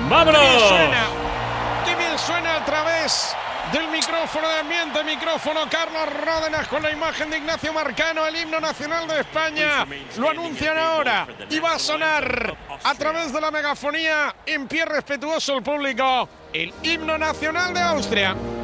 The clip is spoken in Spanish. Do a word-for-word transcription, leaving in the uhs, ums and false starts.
¡Vámonos! ¡Qué bien suena! ¡Qué bien suena a través del micrófono de ambiente, micrófono Carlos Ródenas con la imagen de Ignacio Marcano, el himno nacional de España. Lo anuncian ahora y va a sonar a través de la megafonía en pie respetuoso el público, el himno nacional de Austria.